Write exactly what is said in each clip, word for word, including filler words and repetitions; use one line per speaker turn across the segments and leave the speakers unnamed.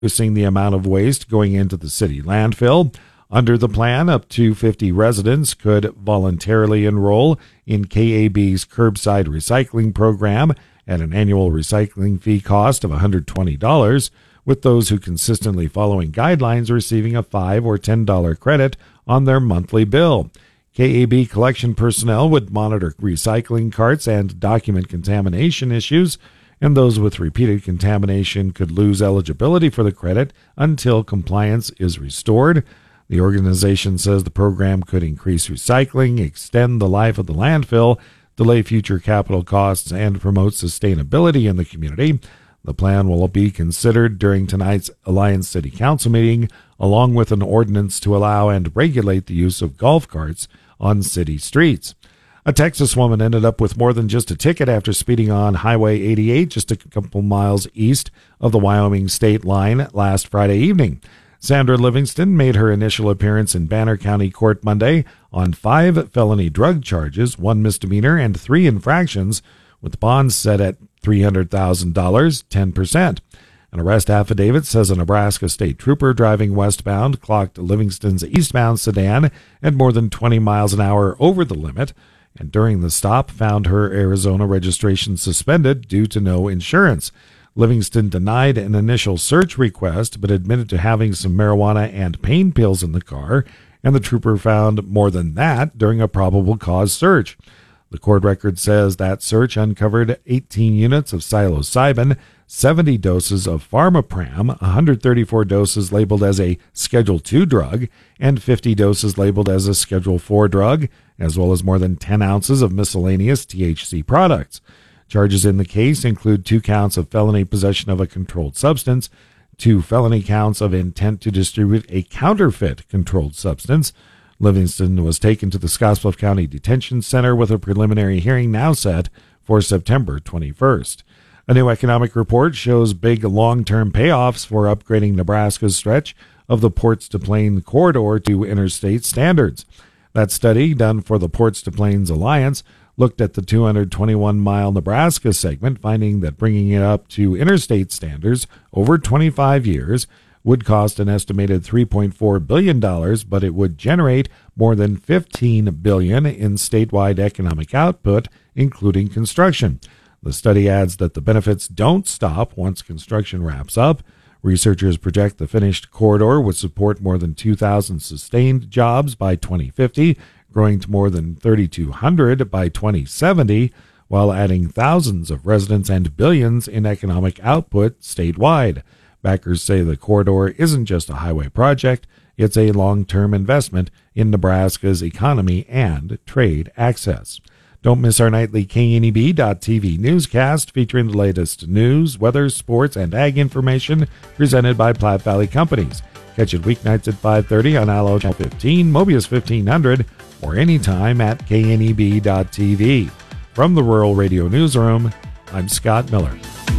reducing the amount of waste going into the city landfill. Under the plan, up to fifty residents could voluntarily enroll in K A B's curbside recycling program at an annual recycling fee cost of one hundred twenty dollars, with those who consistently following guidelines receiving a five dollars or ten dollars credit on their monthly bill. K A B collection personnel would monitor recycling carts and document contamination issues, and those with repeated contamination could lose eligibility for the credit until compliance is restored. The organization says the program could increase recycling, extend the life of the landfill, delay future capital costs, and promote sustainability in the community. The plan will be considered during tonight's Alliance City Council meeting, along with an ordinance to allow and regulate the use of golf carts on city streets. A Texas woman ended up with more than just a ticket after speeding on Highway eighty-eight just a couple miles east of the Wyoming state line last Friday evening. Sandra Livingston made her initial appearance in Banner County Court Monday on five felony drug charges, one misdemeanor, and three infractions, with bonds set at three hundred thousand dollars, ten percent. An arrest affidavit says a Nebraska state trooper driving westbound clocked Livingston's eastbound sedan at more than twenty miles an hour over the limit, and during the stop found her Arizona registration suspended due to no insurance. Livingston denied an initial search request, but admitted to having some marijuana and pain pills in the car, and the trooper found more than that during a probable cause search. The court record says that search uncovered eighteen units of psilocybin, seventy doses of Pharmapram, one hundred thirty-four doses labeled as a Schedule two drug, and fifty doses labeled as a Schedule four drug, as well as more than ten ounces of miscellaneous T H C products. Charges in the case include two counts of felony possession of a controlled substance, two felony counts of intent to distribute a counterfeit controlled substance. Livingston was taken to the Scottsbluff County Detention Center with a preliminary hearing now set for September twenty-first. A new economic report shows big long-term payoffs for upgrading Nebraska's stretch of the Ports to Plains corridor to interstate standards. That study, done for the Ports to Plains Alliance, looked at the two hundred twenty-one mile Nebraska segment, finding that bringing it up to interstate standards over twenty-five years would cost an estimated three point four billion dollars, but it would generate more than fifteen billion dollars in statewide economic output, including construction. The study adds that the benefits don't stop once construction wraps up. Researchers project the finished corridor would support more than two thousand sustained jobs by twenty fifty, growing to more than thirty-two hundred by twenty seventy, while adding thousands of residents and billions in economic output statewide. Backers say the corridor isn't just a highway project, it's a long-term investment in Nebraska's economy and trade access. Don't miss our nightly K N E B dot T V newscast featuring the latest news, weather, sports, and ag information presented by Platte Valley Companies. Catch it weeknights at five thirty on Allo Channel fifteen, Mobius fifteen hundred, or anytime at K N E B dot T V. From the Rural Radio Newsroom, I'm Scott Miller.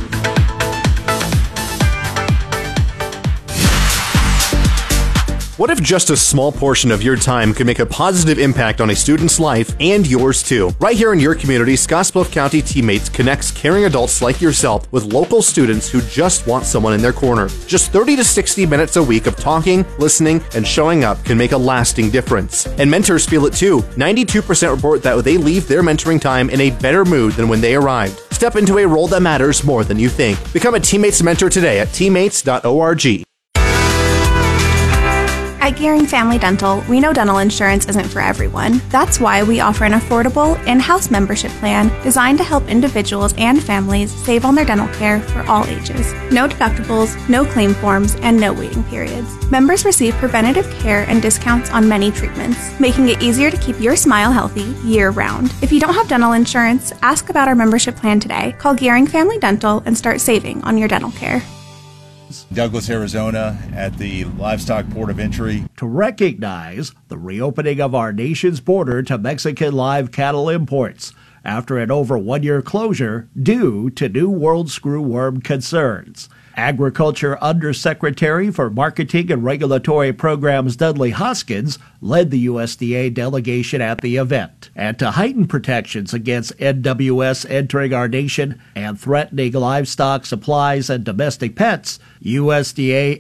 What if just a small portion of your time could make a positive impact on a student's life and yours too? Right here in your community, Scottsbluff County Teammates connects caring adults like yourself with local students who just want someone in their corner. Just thirty to sixty minutes a week of talking, listening, and showing up can make a lasting difference. And mentors feel it too. ninety-two percent report that they leave their mentoring time in a better mood than when they arrived. Step into a role that matters more than you think. Become a Teammates mentor today at teammates dot org.
At Gearing Family Dental, we know dental insurance isn't for everyone. That's why we offer an affordable in-house membership plan designed to help individuals and families save on their dental care for all ages. No deductibles, no claim forms, and no waiting periods. Members receive preventative care and discounts on many treatments, making it easier to keep your smile healthy year-round. If you don't have dental insurance, ask about our membership plan today. Call Gearing Family Dental and start saving on your dental care.
Douglas, Arizona, at the Livestock Port of Entry.
To recognize the reopening of our nation's border to Mexican live cattle imports, after an over one-year closure due to new world screwworm concerns. Agriculture Undersecretary for Marketing and Regulatory Programs Dudley Hoskins led the U S D A delegation at the event. And to heighten protections against N W S entering our nation and threatening livestock supplies and domestic pets, U S D A